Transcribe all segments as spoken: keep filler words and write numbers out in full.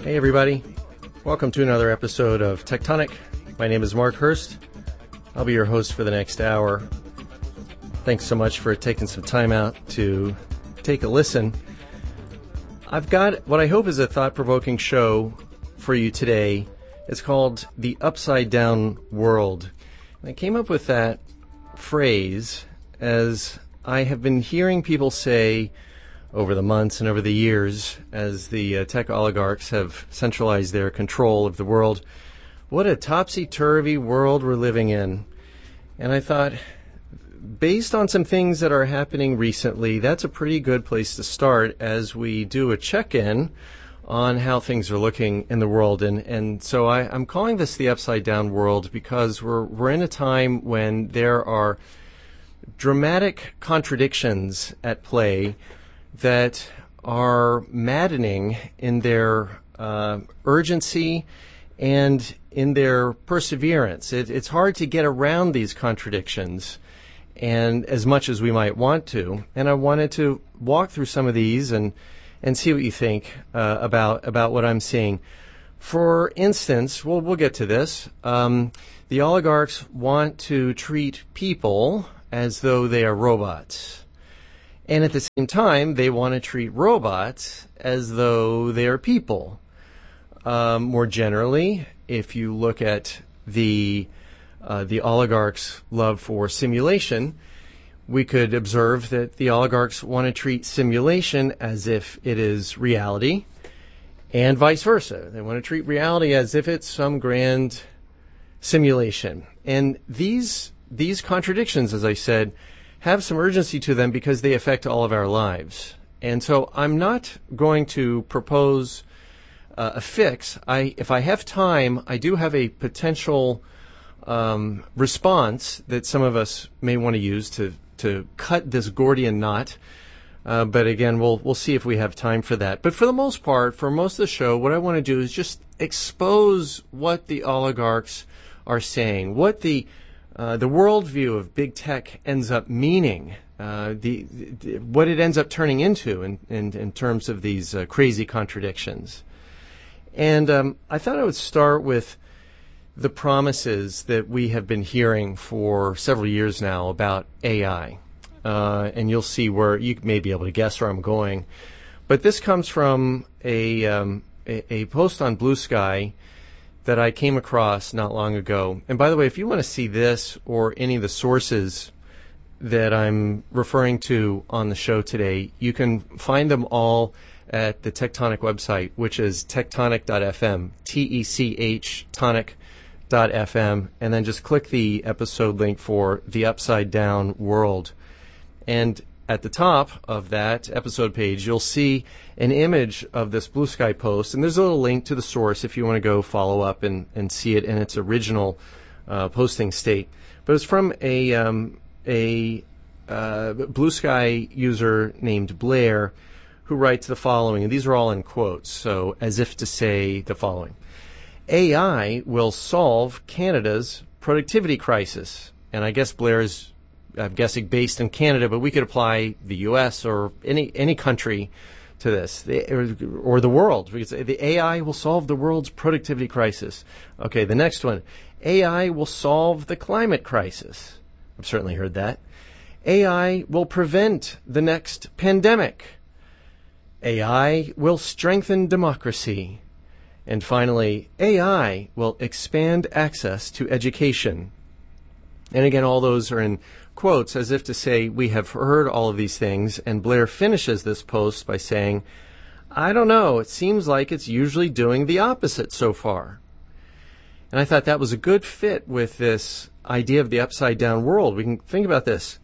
Hey everybody, welcome to another episode of Tectonic. My name is Mark Hurst. I'll be your host for the next hour. Thanks so much for taking some time out to take a listen. I've got what I hope is a thought-provoking show for you today. It's called The Upside Down World. And I came up with that phrase as I have been hearing people say over the months and over the years as the uh, tech oligarchs have centralized their control of the world. What a topsy-turvy world we're living in. And I thought, based on some things that are happening recently, that's a pretty good place to start as we do a check-in on how things are looking in the world. And, and so I, I'm calling this the Upside Down World because we're, we're in a time when there are dramatic contradictions at play that are maddening in their uh, urgency and in their perseverance. It, it's hard to get around these contradictions, and as much as we might want to. And I wanted to walk through some of these and and see what you think uh, about about what I'm seeing. For instance, we'll we'll get to this. Um, the oligarchs want to treat people as though they are robots. And at the same time, they want to treat robots as though they are people. Um, more generally, if you look at the uh, the oligarchs' love for simulation, we could observe that the oligarchs want to treat simulation as if it is reality, and vice versa. They want to treat reality as if it's some grand simulation. And these these contradictions, as I said, have some urgency to them because they affect all of our lives. And so I'm not going to propose uh, a fix. I, if I have time, I do have a potential um, response that some of us may want to use to, to cut this Gordian knot. Uh, but again, we'll we'll see if we have time for that. But for the most part, for most of the show, what I want to do is just expose what the oligarchs are saying, what the Uh, the worldview of big tech ends up meaning, uh, the, the what it ends up turning into in, in, in terms of these uh, crazy contradictions. And um, I thought I would start with the promises that we have been hearing for several years now about A I. Uh, and you'll see where you may be able to guess where I'm going. But this comes from a, um, a, a post on Blue Sky that I came across not long ago. And by the way, if you want to see this or any of the sources that I'm referring to on the show today, you can find them all at the Tectonic website, which is tectonic dot f m, T E C H, tonic dot f m, and then just click the episode link for The Upside Down World. And at the top of that episode page, you'll see an image of this Blue Sky post, and there's a little link to the source if you want to go follow up and, and see it in its original uh, posting state. But it's from a um, a uh, Blue Sky user named Blair, who writes the following, and these are all in quotes, so as if to say the following. A I will solve Canada's productivity crisis. And I guess Blair is I'm guessing based in Canada, but we could apply the U S or any any country to this, the, or, or the world. We could say the A I will solve the world's productivity crisis. Okay, the next one. A I will solve the climate crisis. I've certainly heard that. A I will prevent the next pandemic. A I will strengthen democracy. And finally, A I will expand access to education. And again, all those are in quotes as if to say we have heard all of these things, and Blair finishes this post by saying, I don't know, it seems like it's usually doing the opposite so far. And I thought that was a good fit with this idea of the upside down world. We can think about this.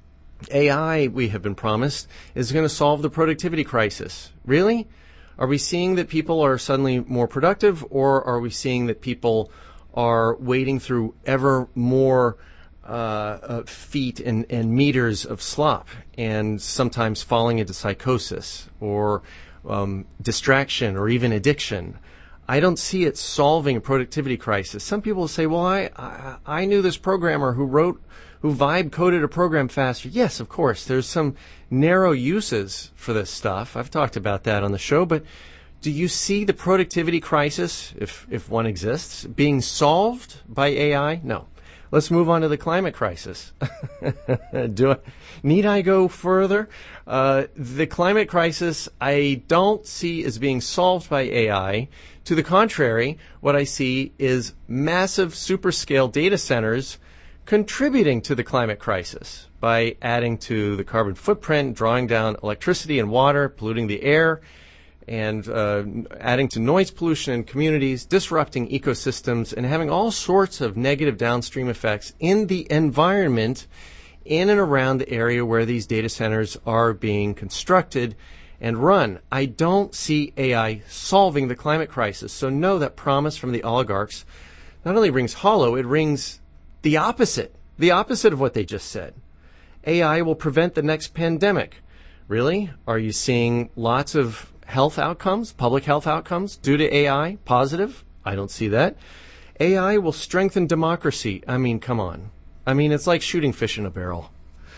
A I, we have been promised, is going to solve the productivity crisis. Really? Are we seeing that people are suddenly more productive, or are we seeing that people are wading through ever more Uh, uh, feet and, and meters of slop, and sometimes falling into psychosis or um, distraction or even addiction? I don't see it solving a productivity crisis. Some people say, well, I, I, I knew this programmer who wrote, who vibe coded a program faster. Yes, of course, there's some narrow uses for this stuff. I've talked about that on the show, but do you see the productivity crisis, if, if one exists, being solved by A I? No. Let's move on to the climate crisis. Do I, need I go further? Uh, the climate crisis I don't see as being solved by A I. To the contrary, what I see is massive superscale data centers contributing to the climate crisis by adding to the carbon footprint, drawing down electricity and water, polluting the air, and uh, adding to noise pollution in communities, disrupting ecosystems, and having all sorts of negative downstream effects in the environment in and around the area where these data centers are being constructed and run. I don't see A I solving the climate crisis. So no, that promise from the oligarchs not only rings hollow, it rings the opposite, the opposite of what they just said. A I will prevent the next pandemic. Really? Are you seeing lots of health outcomes, public health outcomes due to A I? Positive? I don't see that. A I will strengthen democracy. I mean, come on. I mean, it's like shooting fish in a barrel.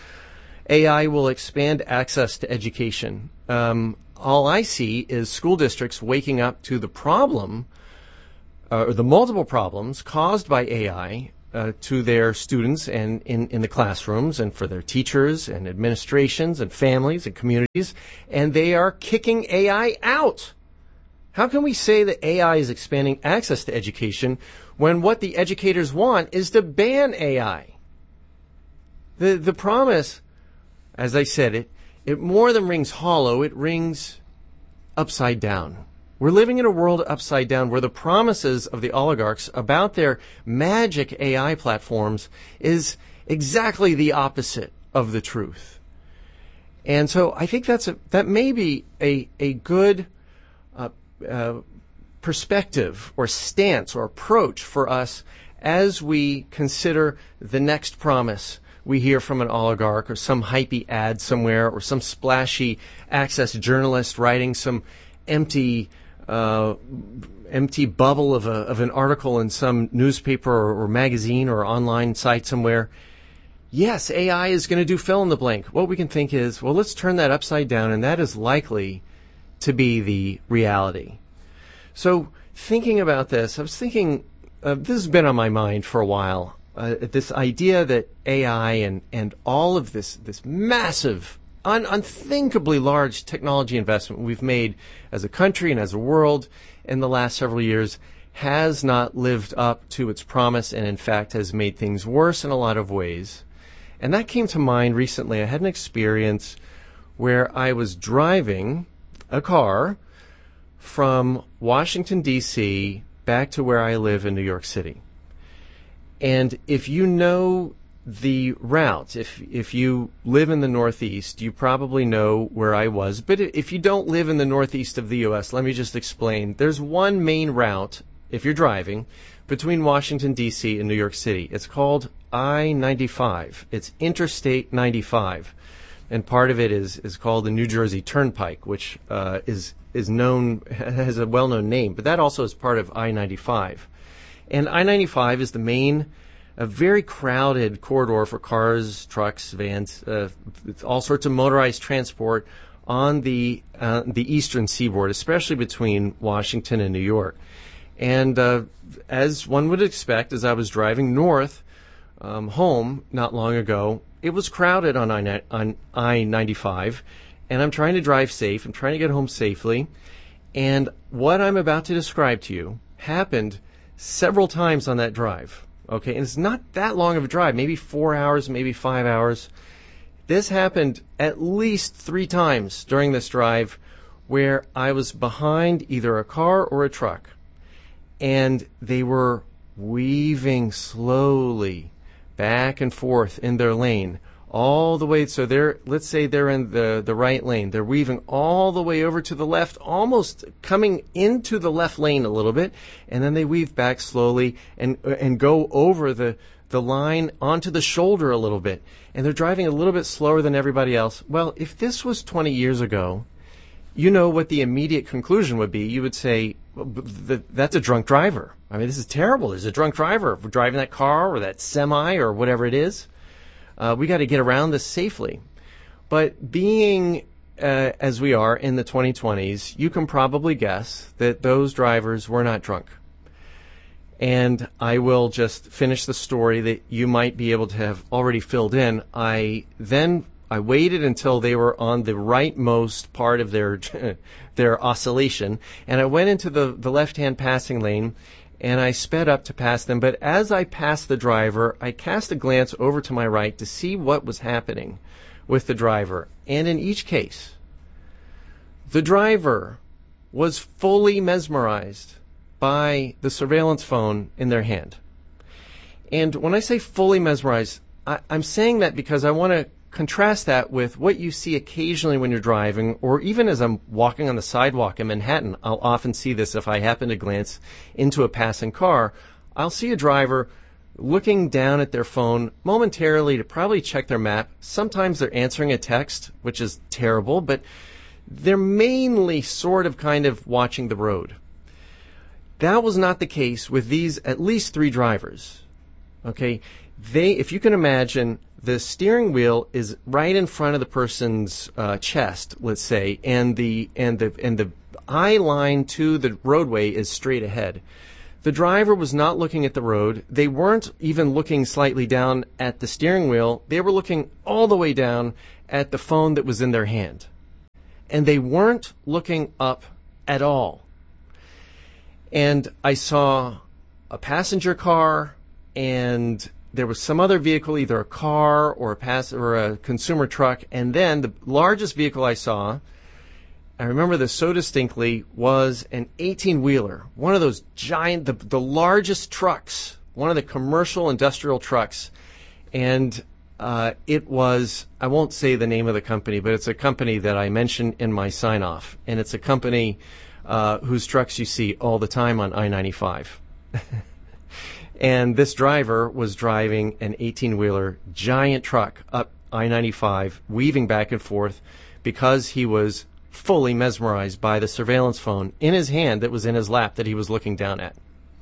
A I will expand access to education. Um, all I see is school districts waking up to the problem, uh, or the multiple problems caused by A I uh, to their students and in, in the classrooms and for their teachers and administrations and families and communities, and they are kicking A I out. How can we say that A I is expanding access to education when what the educators want is to ban A I? The, the promise, as I said, it, it more than rings hollow, it rings upside down. We're living in a world upside down where the promises of the oligarchs about their magic A I platforms is exactly the opposite of the truth. And so I think that's a, that may be a, a good uh, uh, perspective or stance or approach for us as we consider the next promise we hear from an oligarch or some hypey ad somewhere or some splashy access journalist writing some empty uh, empty bubble of a of an article in some newspaper or, or magazine or online site somewhere. Yes, A I is going to do fill in the blank. What we can think is, well, let's turn that upside down, and that is likely to be the reality. So thinking about this, I was thinking, uh, this has been on my mind for a while. Uh, this idea that A I and, and all of this this massive, un, unthinkably large technology investment we've made as a country and as a world in the last several years has not lived up to its promise and, in fact, has made things worse in a lot of ways. And that came to mind recently. I had an experience where I was driving a car from Washington, D C back to where I live in New York City. And if you know the route, if if you live in the Northeast, you probably know where I was. But if you don't live in the Northeast of the U S, let me just explain. There's one main route, if you're driving, between Washington, D C and New York City. It's called I ninety-five. It's Interstate ninety-five. And part of it is, is called the New Jersey Turnpike, which uh, is, is known, has a well-known name. But that also is part of I ninety-five. And I ninety-five is the main, a very crowded corridor for cars, trucks, vans, uh, all sorts of motorized transport on the uh, the eastern seaboard, especially between Washington and New York. And uh, as one would expect, as I was driving north um, home not long ago, it was crowded on I ninety-five, and I'm trying to drive safe. I'm trying to get home safely. And what I'm about to describe to you happened several times on that drive. Okay, and it's not that long of a drive, maybe four hours, maybe five hours. This happened at least three times during this drive where I was behind either a car or a truck, and they were weaving slowly back and forth in their lane all the way. So they're, let's say they're in the, the right lane. They're weaving all the way over to the left, almost coming into the left lane a little bit, and then they weave back slowly and and go over the, the line onto the shoulder a little bit. And they're driving a little bit slower than everybody else. Well, if this was twenty years ago, you know what the immediate conclusion would be. You would say, well, that's a drunk driver. I mean, this is terrible. There's a drunk driver driving that car or that semi or whatever it is. Uh, we got to get around this safely. But being uh, as we are in the twenty twenties, you can probably guess that those drivers were not drunk. And I will just finish the story that you might be able to have already filled in. I then I waited until they were on the rightmost part of their their oscillation, and I went into the, the left-hand passing lane, and I sped up to pass them. But as I passed the driver, I cast a glance over to my right to see what was happening with the driver. And in each case, the driver was fully mesmerized by the surveillance phone in their hand. And when I say fully mesmerized, I, I'm saying that because I want to contrast that with what you see occasionally when you're driving, or even as I'm walking on the sidewalk in Manhattan. I'll often see this if I happen to glance into a passing car. I'll see a driver looking down at their phone momentarily to probably check their map. Sometimes they're answering a text, which is terrible, but they're mainly sort of kind of watching the road. That was not the case with these at least three drivers. Okay, they, if you can imagine, the steering wheel is right in front of the person's uh, chest, let's say, and the and the and the eye line to the roadway is straight ahead. The driver was not looking at the road. They weren't even looking slightly down at the steering wheel. They were looking all the way down at the phone that was in their hand. And they weren't looking up at all. And I saw a passenger car, and there was some other vehicle, either a car or a pass or a consumer truck. And then the largest vehicle I saw, I remember this so distinctly, was an eighteen-wheeler, one of those giant, the, the largest trucks, one of the commercial industrial trucks. And uh, it was, I won't say the name of the company, but it's a company that I mentioned in my sign-off. And it's a company uh, whose trucks you see all the time on I ninety-five. And this driver was driving an eighteen-wheeler giant truck up I ninety-five, weaving back and forth because he was fully mesmerized by the surveillance phone in his hand that was in his lap that he was looking down at.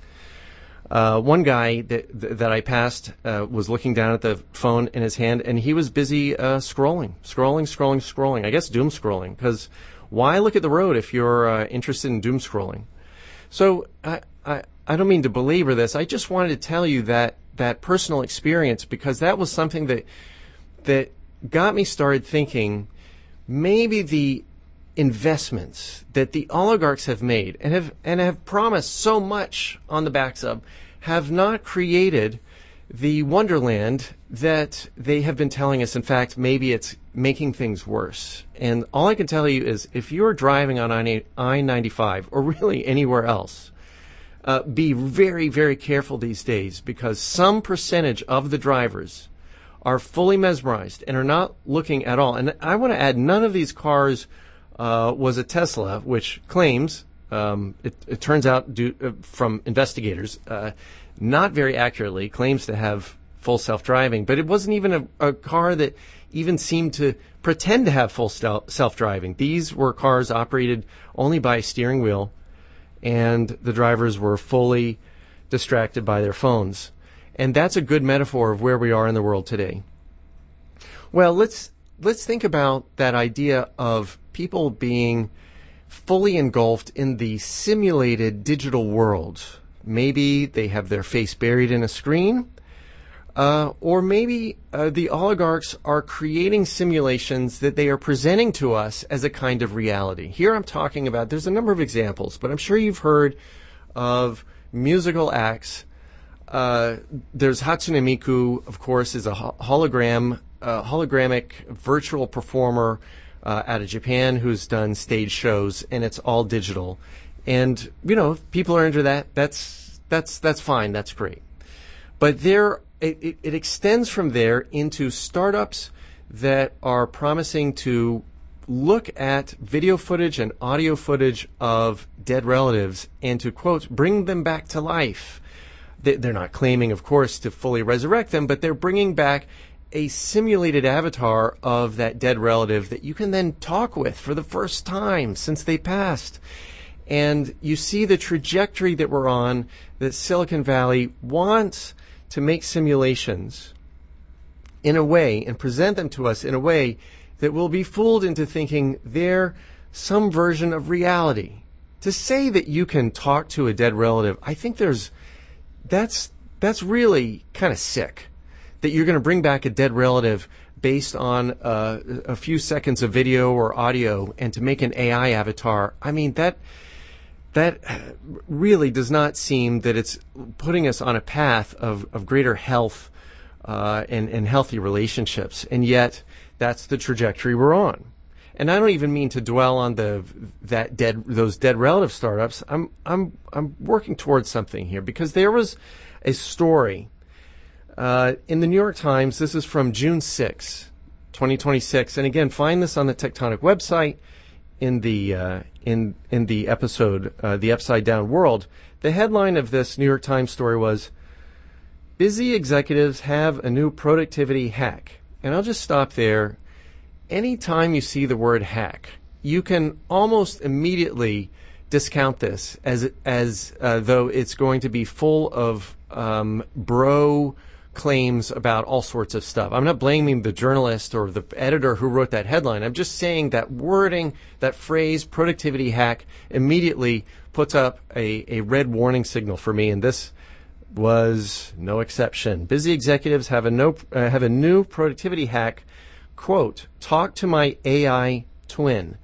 Uh, one guy that that I passed uh, was looking down at the phone in his hand, and he was busy uh, scrolling, scrolling, scrolling, scrolling. I guess doom scrolling, because why look at the road if you're uh, interested in doom scrolling? So I, I I don't mean to belabor this. I just wanted to tell you that that personal experience, because that was something that that got me started thinking maybe the investments that the oligarchs have made and have and have promised so much on the backs of have not created the wonderland that they have been telling us. In fact, maybe it's making things worse. And all I can tell you is, if you're driving on I ninety-five or really anywhere else, uh, be very, very careful these days, because some percentage of the drivers are fully mesmerized and are not looking at all. And I want to add, none of these cars Uh, was a Tesla, which claims, um, it, it turns out due, uh, from investigators, uh, not very accurately, claims to have full self-driving. But it wasn't even a, a car that even seemed to pretend to have full self-driving. These were cars operated only by a steering wheel, and the drivers were fully distracted by their phones. And that's a good metaphor of where we are in the world today. Well, let's let's think about that idea of people being fully engulfed in the simulated digital world. Maybe they have their face buried in a screen, uh, or maybe uh, the oligarchs are creating simulations that they are presenting to us as a kind of reality. Here I'm talking about, there's a number of examples, but I'm sure you've heard of musical acts. Uh, there's Hatsune Miku, of course, is a ho- hologram, uh, hologramic virtual performer Uh, out of Japan, who's done stage shows, and it's all digital. And, you know, if people are into that, that's that's that's fine, that's great. But there, it, it, it extends from there into startups that are promising to look at video footage and audio footage of dead relatives and to, quote, bring them back to life. They, they're not claiming, of course, to fully resurrect them, but they're bringing back a simulated avatar of that dead relative that you can then talk with for the first time since they passed. And you see the trajectory that we're on, that Silicon Valley wants to make simulations in a way and present them to us in a way that will be fooled into thinking they're some version of reality. To say that you can talk to a dead relative, I think there's that's that's really kind of sick. That you're going to bring back a dead relative based on uh, a few seconds of video or audio and to make an A I avatar. I mean, that that really does not seem that it's putting us on a path of, of greater health uh, and, and healthy relationships. And yet, that's the trajectory we're on. And I don't even mean to dwell on the that dead those dead relative startups. I'm I'm I'm working towards something here, because there was a story uh, in the New York Times. This is from June sixth, twenty twenty-six, and again, find this on the Tectonic website in the uh, in in the episode uh, "The Upside Down World." The headline of this New York Times story was, "Busy executives have a new productivity hack," and I'll just stop there. Anytime you see the word hack, you can almost immediately discount this as as uh, though it's going to be full of um, bro claims about all sorts of stuff. I'm not blaming the journalist or the editor who wrote that headline. I'm just saying that wording, that phrase, productivity hack, immediately puts up a, a red warning signal for me, and this was no exception. Busy executives have a no uh, have a new productivity hack. Quote, "Talk to my A I twin."